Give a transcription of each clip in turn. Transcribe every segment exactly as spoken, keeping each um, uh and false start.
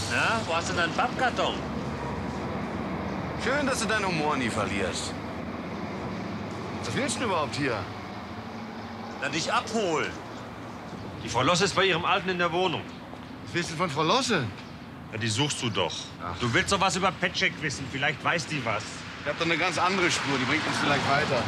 Na, wo hast du deinen Pappkarton? Schön, dass du deinen Humor nie verlierst. Was willst du denn überhaupt hier? Na, dich abholen. Die Frau Losse ist bei ihrem Alten in der Wohnung. Was willst du von Frau Losse? Ja, die suchst du doch. Ach. Du willst doch was über Petschek wissen. Vielleicht weiß die was. Ich hab doch eine ganz andere Spur, die bringt uns vielleicht weiter.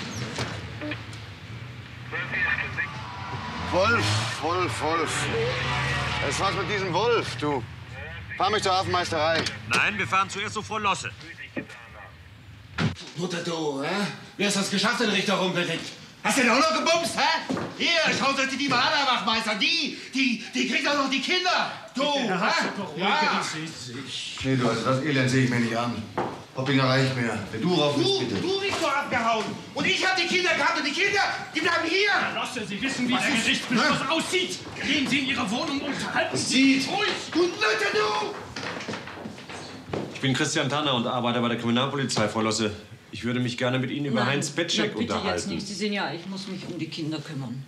Wolf, Wolf, Wolf. Was war's mit diesem Wolf, du? Fahr mich zur Hafenmeisterei. Nein, wir fahren zuerst zu Frau Losse. Mutter, du, hä? Wie hast du das geschafft, den Richter rumgekriegt? Hast du den auch noch gebumst, hä? Hier, schauen Sie sich die mal an, Herr Wachmeister. Die, die, die kriegt auch noch die Kinder. Du, hä? Ja. Nee, du, also das Elend sehe ich mir nicht an. Hoppinger reicht mir. Wenn du rauf willst, Du, bitte. du bist doch abgehauen. Und ich hab die Kinder gehabt und die Kinder, die bleiben hier. Herr Losse, Sie wissen, wie Was der ist- Gerichtsbeschluss Hä? aussieht. Gehen Sie in Ihre Wohnung und halten Es Sie sieht. ruhig. Und Mutter, du. Ich bin Christian Tanner und arbeite bei der Kriminalpolizei, Frau Losse. Ich würde mich gerne mit Ihnen über Nein, Heinz Petschek na, bitte unterhalten. jetzt nicht. Sie sehen ja, ich muss mich um die Kinder kümmern.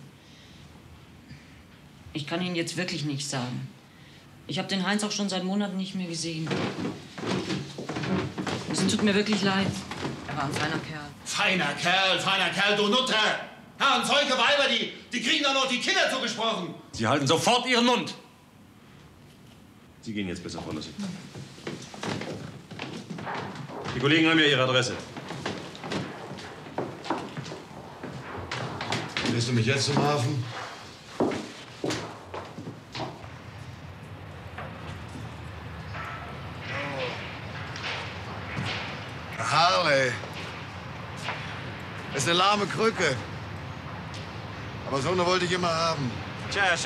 Ich kann Ihnen jetzt wirklich nichts sagen. Ich habe den Heinz auch schon seit Monaten nicht mehr gesehen. Es tut mir wirklich leid. Er war ein feiner Kerl. Feiner Kerl, feiner Kerl, du Nutte. Herren Zeuge Weiber, die, die kriegen doch noch die Kinder zugesprochen. Sie halten sofort Ihren Mund! Sie gehen jetzt besser, Frau Losse. Die Kollegen haben ja Ihre Adresse. Lässt du mich jetzt zum Hafen? Harley. Das ist eine lahme Krücke. Aber so eine wollte ich immer haben. Tja, Herr